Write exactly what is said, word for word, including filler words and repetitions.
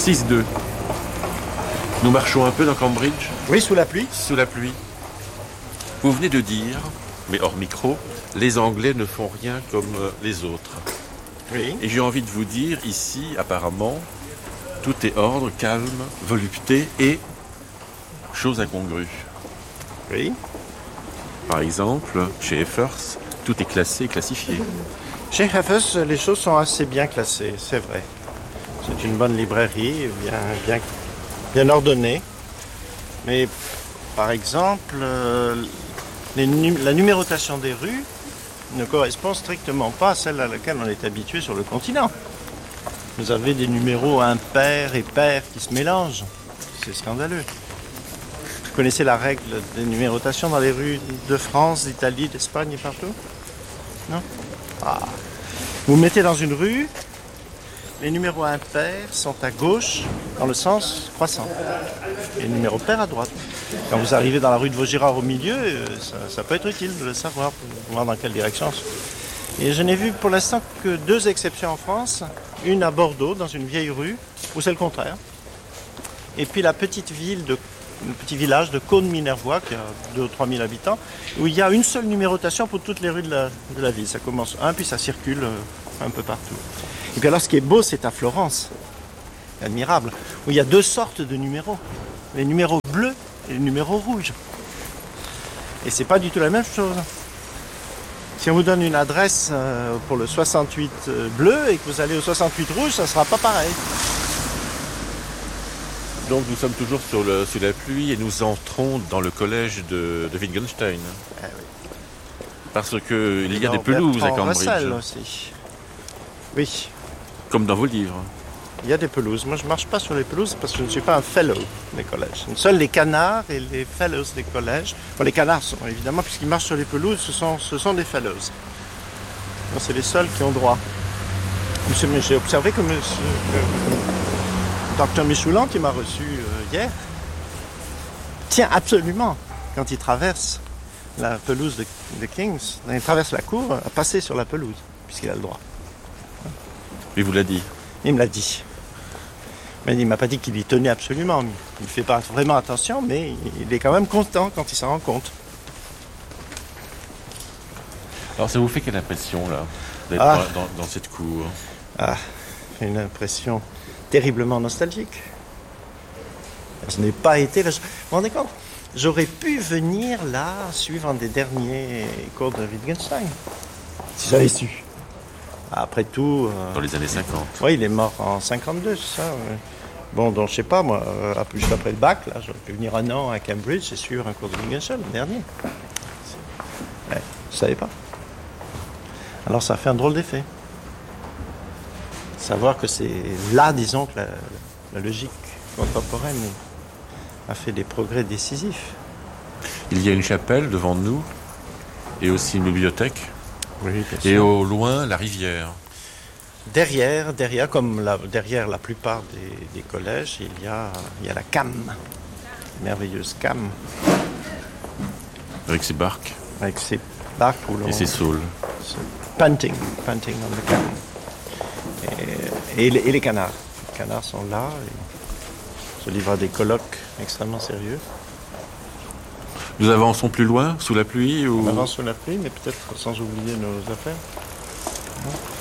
six deux. Nous marchons un peu dans Cambridge. Oui, sous la pluie. Sous la pluie. Vous venez de dire, mais hors micro, les Anglais ne font rien comme les autres. Oui. Et j'ai envie de vous dire, ici, apparemment, tout est ordre, calme, volupté et chose incongrue. Oui. Par exemple, chez Effers, tout est classé et classifié. Chez Effers, les choses sont assez bien classées, c'est vrai. C'est une bonne librairie, bien, bien, bien ordonnée. Mais, par exemple, euh, les nu- la numérotation des rues ne correspond strictement pas à celle à laquelle on est habitué sur le continent. Vous avez des numéros impairs et pairs qui se mélangent. C'est scandaleux. Vous connaissez la règle des numérotations dans les rues de France, d'Italie, d'Espagne et partout? Non? Ah. Vous mettez dans une rue, les numéros impairs sont à gauche dans le sens croissant. Et les numéros pairs à droite. Quand vous arrivez dans la rue de Vaugirard au milieu, ça, ça peut être utile de le savoir pour voir dans quelle direction. Et je n'ai vu pour l'instant que deux exceptions en France. Une à Bordeaux, dans une vieille rue, où c'est le contraire. Et puis la petite ville, de, le petit village de Cône-Minervois, qui a deux ou trois mille habitants, où il y a une seule numérotation pour toutes les rues de la, de la ville. Ça commence un, puis ça circule un peu partout. Et puis alors, ce qui est beau, c'est à Florence, admirable, où il y a deux sortes de numéros. Les numéros bleus et les numéros rouges. Et c'est pas du tout la même chose. Si on vous donne une adresse pour le soixante-huit bleu et que vous allez au soixante-huit rouge, ça ne sera pas pareil. Donc nous sommes toujours sur, le, sur la pluie et nous entrons dans le collège de, de Wittgenstein. Ah oui. Parce qu'il y a des pelouses à Cambridge. Russell aussi. Oui. Comme dans vos livres. Il y a des pelouses. Moi, je ne marche pas sur les pelouses parce que je ne suis pas un fellow des collèges. Seuls les canards et les fellows des collèges. Bon, les canards, sont, évidemment, puisqu'ils marchent sur les pelouses, ce sont, ce sont des fellows. Donc, c'est les seuls qui ont droit. Monsieur, j'ai observé que monsieur, le docteur Michoulan, qui m'a reçu euh, hier, tient absolument, quand il traverse la pelouse de, de King's, quand il traverse la cour, à passer sur la pelouse, puisqu'il a le droit. Il vous l'a dit. Il me l'a dit. Mais il ne m'a pas dit qu'il y tenait absolument. Il ne fait pas vraiment attention, mais il est quand même content quand il s'en rend compte. Alors ça vous fait quelle impression là, d'être ah. dans, dans cette cour? Ah, une impression terriblement nostalgique. Je n'ai pas été là. Vous vous rendez compte? J'aurais pu venir là, suivant des derniers cours de Wittgenstein, si j'avais su. Après tout... Euh, dans les années cinquante. Oui, il est mort en cinquante-deux, c'est ça. Ouais. Bon, donc je sais pas, moi, euh, juste après le bac, là, j'aurais pu venir un an à Cambridge et suivre un cours de Wittgenstein, le dernier. Ouais, je ne savais pas. Alors ça a fait un drôle d'effet. Savoir que c'est là, disons, que la, la logique contemporaine a fait des progrès décisifs. Il y a une chapelle devant nous et aussi une bibliothèque. Oui, bien et sûr. au loin, la rivière. Derrière, derrière, comme la, derrière la plupart des, des collèges, il y a, il y a la Cam, merveilleuse Cam. Avec ses barques. Avec ses barques ou et ses saules. Punting, punting on the Cam. Et, et, les, et les canards. Les canards sont là et se livrent à des colloques extrêmement sérieux. Nous avançons plus loin, sous la pluie ou... On avance sous la pluie, mais peut-être sans oublier nos affaires.